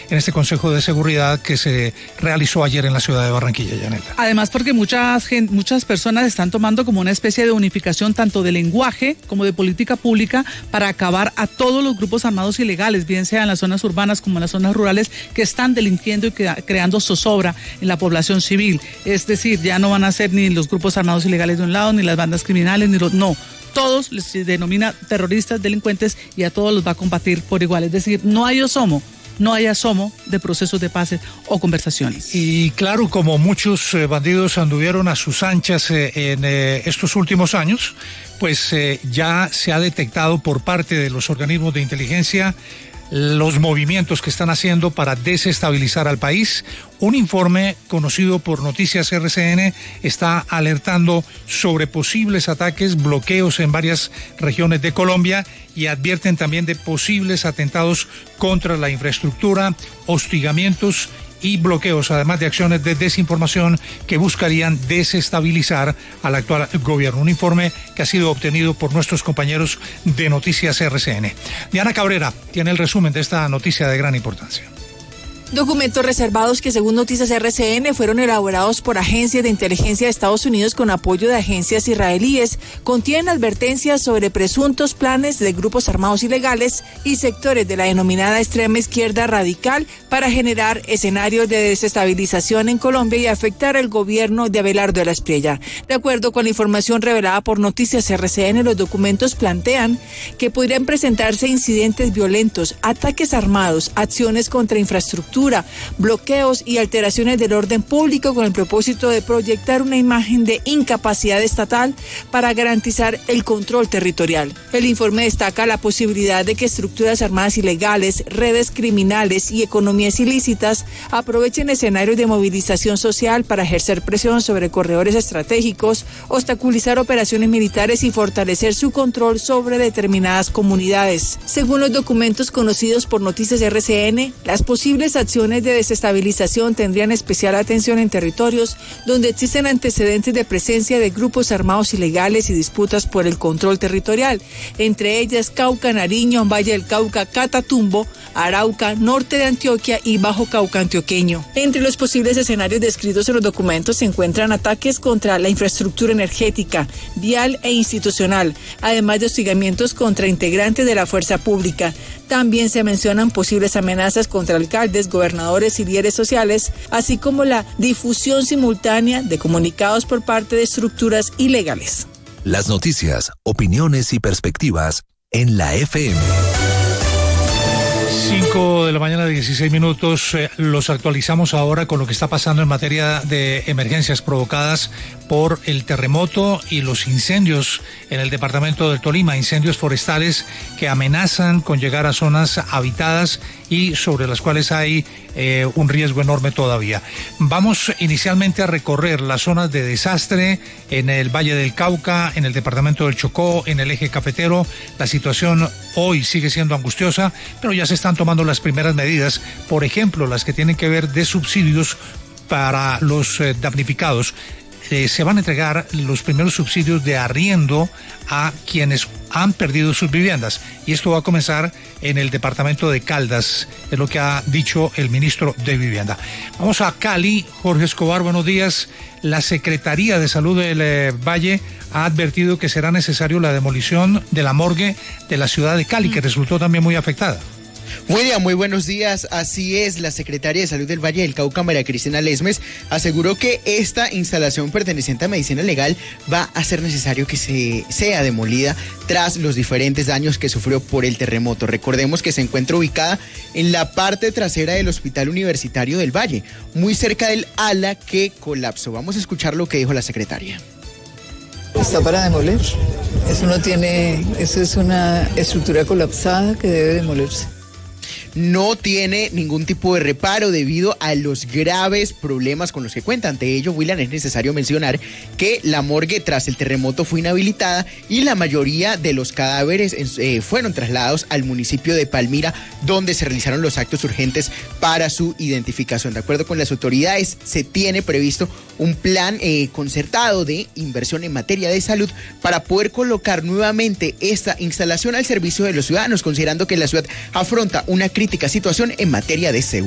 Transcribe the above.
en este Consejo de Seguridad que se realizó ayer en la ciudad de Barranquilla, Yanela. Además, porque muchas personas están tomando como una especie de unificación tanto de lenguaje como de política pública para acabar a todos los grupos armados ilegales, bien sea en las zonas urbanas como en las zonas rurales, que están delinquiendo y creando zozobra en la población civil. Es decir, ya no van a ser ni los grupos armados ilegales de un lado, ni las bandas criminales, no. Todos les denomina terroristas, delincuentes, y a todos los va a combatir por igual. Es decir, no hay asomo de procesos de paz o conversaciones. Y claro, como muchos bandidos anduvieron a sus anchas en estos últimos años, pues ya se ha detectado por parte de los organismos de inteligencia los movimientos que están haciendo para desestabilizar al país. Un informe conocido por Noticias RCN está alertando sobre posibles ataques, bloqueos en varias regiones de Colombia, y advierten también de posibles atentados contra la infraestructura, hostigamientos y bloqueos, además de acciones de desinformación que buscarían desestabilizar al actual gobierno. Un informe que ha sido obtenido por nuestros compañeros de Noticias RCN. Diana Cabrera tiene el resumen de esta noticia de gran importancia. Documentos reservados que, según Noticias RCN, fueron elaborados por agencias de inteligencia de Estados Unidos con apoyo de agencias israelíes, contienen advertencias sobre presuntos planes de grupos armados ilegales y sectores de la denominada extrema izquierda radical para generar escenarios de desestabilización en Colombia y afectar al gobierno de Abelardo de la Espriella. De acuerdo con la información revelada por Noticias RCN, los documentos plantean que podrían presentarse incidentes violentos, ataques armados, acciones contra infraestructura, bloqueos y alteraciones del orden público con el propósito de proyectar una imagen de incapacidad estatal para garantizar el control territorial. El informe destaca la posibilidad de que estructuras armadas ilegales, redes criminales y economías ilícitas aprovechen escenarios de movilización social para ejercer presión sobre corredores estratégicos, obstaculizar operaciones militares y fortalecer su control sobre determinadas comunidades. Según los documentos conocidos por Noticias RCN, las posibles acciones de desestabilización tendrían especial atención en territorios donde existen antecedentes de presencia de grupos armados ilegales y disputas por el control territorial, entre ellas Cauca, Nariño, Valle del Cauca, Catatumbo, Arauca, norte de Antioquia y Bajo Cauca antioqueño. Entre los posibles escenarios descritos en los documentos se encuentran ataques contra la infraestructura energética, vial e institucional, además de hostigamientos contra integrantes de la fuerza pública. También se mencionan posibles amenazas contra alcaldes, gobernadores y líderes sociales, así como la difusión simultánea de comunicados por parte de estructuras ilegales. Las noticias, opiniones y perspectivas en la FM. 5 de la mañana, 16 minutos. Los actualizamos ahora con lo que está pasando en materia de emergencias provocadas por el terremoto y los incendios en el departamento del Tolima, incendios forestales que amenazan con llegar a zonas habitadas y sobre las cuales hay un riesgo enorme todavía. Vamos inicialmente a recorrer las zonas de desastre en el Valle del Cauca, en el departamento del Chocó, en el eje cafetero. La situación hoy sigue siendo angustiosa, pero ya se están tomando las primeras medidas, por ejemplo, las que tienen que ver de subsidios para los damnificados. Se van a entregar los primeros subsidios de arriendo a quienes han perdido sus viviendas, y esto va a comenzar en el departamento de Caldas, es lo que ha dicho el ministro de Vivienda. Vamos a Cali. Jorge Escobar, buenos días. La Secretaría de Salud del Valle ha advertido que será necesario la demolición de la morgue de la ciudad de Cali, que resultó también muy afectada. William, muy buenos días. Así es, la Secretaria de Salud del Valle del Cauca, María Cristina Lesmes, aseguró que esta instalación perteneciente a Medicina Legal va a ser necesario que sea demolida tras los diferentes daños que sufrió por el terremoto. Recordemos que se encuentra ubicada en la parte trasera del Hospital Universitario del Valle, muy cerca del ala que colapsó. Vamos a escuchar lo que dijo la secretaria. Está para demoler. Eso es una estructura colapsada que debe demolerse. No tiene ningún tipo de reparo debido a los graves problemas con los que cuenta. Ante ello, William, es necesario mencionar que la morgue tras el terremoto fue inhabilitada y la mayoría de los cadáveres fueron trasladados al municipio de Palmira, donde se realizaron los actos urgentes para su identificación. De acuerdo con las autoridades, se tiene previsto un plan concertado de inversión en materia de salud para poder colocar nuevamente esta instalación al servicio de los ciudadanos, considerando que la ciudad afronta una crítica situación en materia de seguridad.